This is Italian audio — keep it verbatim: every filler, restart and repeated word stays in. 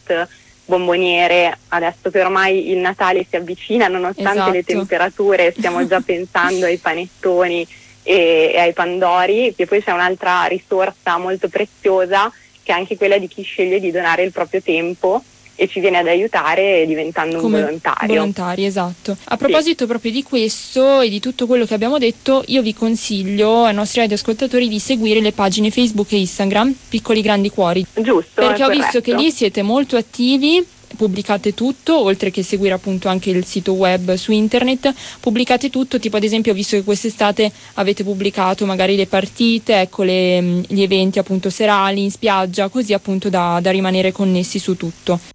donut, bomboniere, adesso che ormai il Natale si avvicina nonostante esatto. le temperature, stiamo già pensando ai panettoni e, e ai pandori. E poi c'è un'altra risorsa molto preziosa, che è anche quella di chi sceglie di donare il proprio tempo e ci viene ad aiutare diventando Come un volontario. Volontari, esatto. A proposito sì. proprio di questo e di tutto quello che abbiamo detto, io vi consiglio ai nostri radioascoltatori di seguire le pagine Facebook e Instagram Piccoli Grandi Cuori. Giusto, perché ho corretto. visto che lì siete molto attivi, pubblicate tutto, oltre che seguire appunto anche il sito web su internet, pubblicate tutto, tipo ad esempio ho visto che quest'estate avete pubblicato magari le partite, ecco le, gli eventi appunto serali in spiaggia, così appunto da, da rimanere connessi su tutto.